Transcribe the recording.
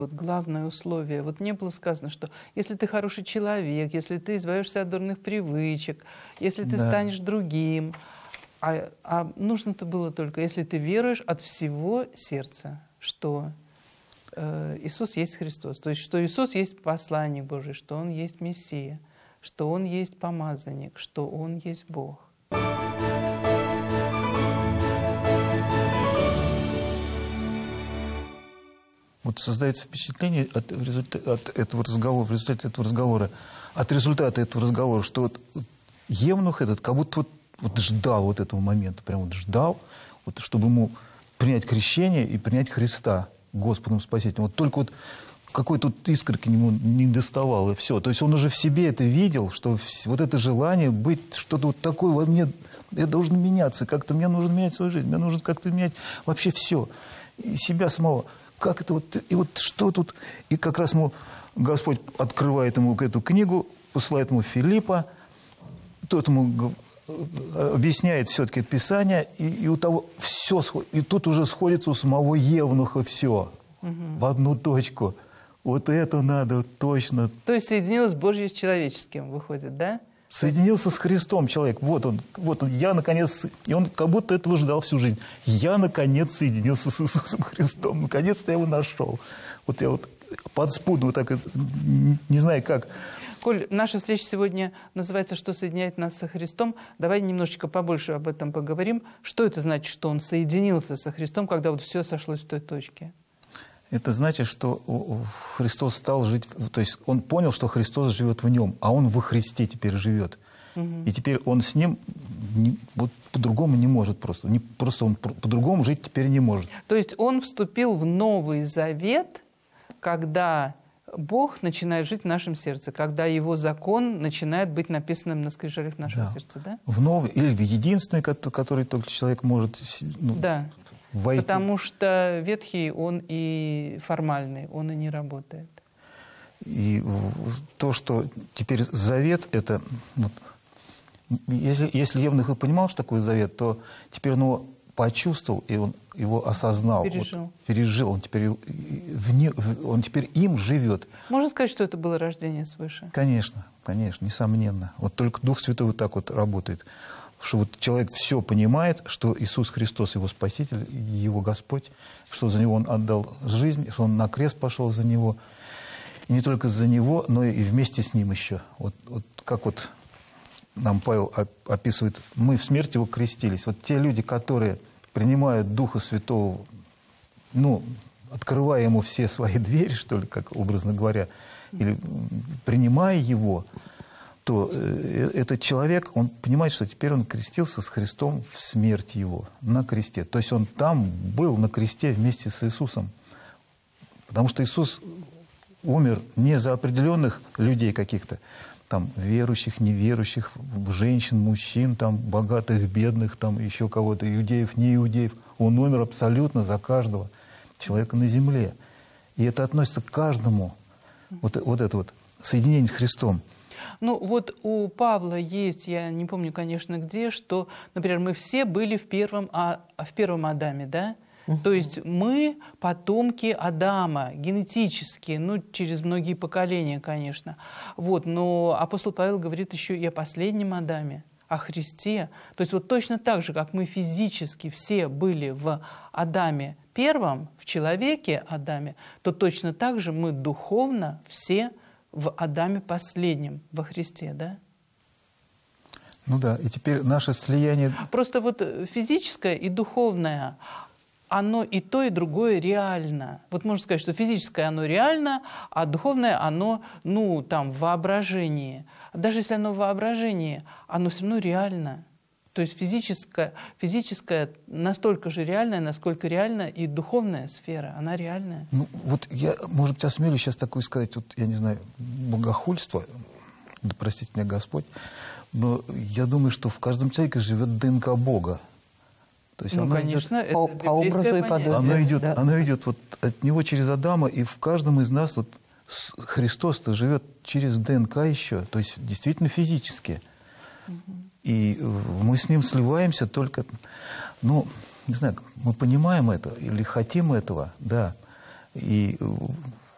Вот главное условие. Вот не было сказано, что если ты хороший человек, если ты избавишься от дурных привычек, если ты станешь другим, а нужно-то было только, если ты веруешь от всего сердца, что Иисус есть Христос, то есть что Иисус есть посланник Божий, что Он есть Мессия, что Он есть помазанник, что Он есть Бог. Вот создается впечатление от этого разговора, в результате этого разговора, от результата этого разговора, что вот евнух этот как будто вот ждал вот этого момента, прям вот ждал, вот, чтобы ему принять крещение и принять Христа Господом Спасителем. Вот только вот какой-то вот искорки ему не доставало, и все. То есть он уже в себе это видел, что вот это желание быть, что-то вот такое во мне, я должен меняться, как-то мне нужно менять свою жизнь, мне нужно как-то менять вообще все, и себя самого. Как это вот, и вот что тут, и как раз ему Господь открывает ему эту книгу, посылает ему Филиппа, тот ему объясняет все-таки это Писание, и у того все, и тут уже сходится у самого евнуха все в одну точку. Вот это надо точно. То есть соединилось Божье с человеческим, выходит, да? Соединился с Христом человек. Вот он, я наконец... И он как будто этого ждал всю жизнь. Я наконец соединился с Иисусом Христом. Наконец-то я его нашел. Вот я вот подспудно вот так, не знаю как. Коль, наша встреча сегодня называется «Что соединяет нас со Христом?». Давай немножечко побольше об этом поговорим. Что это значит, что он соединился со Христом, когда вот все сошлось в той точке? Это значит, что Христос стал жить, то есть он понял, что Христос живет в нем, а он во Христе теперь живет. И теперь он с ним вот по-другому не может просто. Просто он по-другому жить теперь не может. То есть он вступил в Новый Завет, когда Бог начинает жить в нашем сердце, когда Его закон начинает быть написанным на скрижалях нашего сердца, да? В новый, или в единственный, который только человек может войти. Потому что ветхий, он и формальный, он и не работает. И то, что теперь завет, это... Вот, если евнух и понимал, что такое завет, то теперь он его почувствовал, и он его осознал. Пережил. Он теперь им живет. Можно сказать, что это было рождение свыше? Конечно, несомненно. Вот только Дух Святой вот так вот работает. Что вот человек все понимает, что Иисус Христос его Спаситель, его Господь, что за него он отдал жизнь, что он на крест пошел за него. И не только за него, но и вместе с ним еще. Вот как вот нам Павел описывает, мы в смерть его крестились. Вот те люди, которые принимают Духа Святого, открывая ему все свои двери, что ли, как образно говоря, или принимая его, то этот человек, он понимает, что теперь он крестился с Христом в смерть его, на кресте. То есть он там был на кресте вместе с Иисусом. Потому что Иисус умер не за определенных людей каких-то, там, верующих, неверующих, женщин, мужчин, там, богатых, бедных, там, еще кого-то, иудеев, неиудеев. Он умер абсолютно за каждого человека на земле. И это относится к каждому, вот это вот соединение с Христом. Вот у Павла есть, я не помню, конечно, где, что, например, мы все были в первом Адаме, да? То есть мы потомки Адама, генетически, через многие поколения, конечно. Но апостол Павел говорит еще и о последнем Адаме, о Христе. То есть вот точно так же, как мы физически все были в Адаме первом, в человеке Адаме, то точно так же мы духовно все в Адаме последнем, во Христе, да? И теперь наше слияние... Просто физическое и духовное, оно и то, и другое реально. Можно сказать, что физическое оно реально, а духовное оно, в воображении. Даже если оно в воображении, оно все равно реально. То есть физическое настолько же реальное, насколько реальна и духовная сфера, она реальная. Я, может быть, осмелюсь сейчас такое сказать, я не знаю, богохульство, да простит меня Господь, но я думаю, что в каждом человеке живет ДНК Бога. То есть конечно, это по образу и подобию. Оно идет от него через Адама, и в каждом из нас Христос-то живет через ДНК еще, то есть действительно физически. И мы с ним сливаемся только, не знаю, мы понимаем это или хотим этого, да. И